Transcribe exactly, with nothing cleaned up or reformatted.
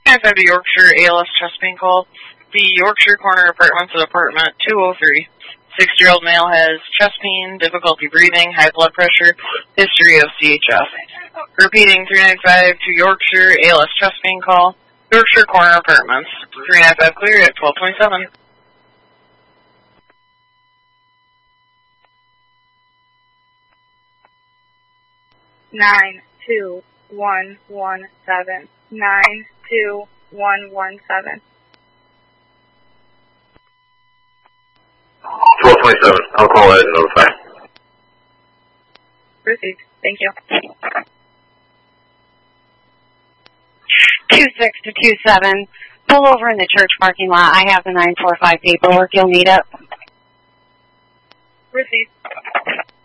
I've had a Yorkshire A L S chest pain call. The Yorkshire Corner Apartments at apartment two oh three. sixty-year-old male has chest pain, difficulty breathing, high blood pressure, history of C H F. Repeating, three ninety-five to Yorkshire A L S chest pain call. Yorkshire Corner Apartments. three ninety-five clear at twelve twenty-seven. Nine two one one seven. Nine two one one seven. twelve twenty-seven. I'll call it and notify. Received. Thank you. Two six to two seven. Pull over in the church parking lot. I have the nine four five paperwork. You'll need it. Received.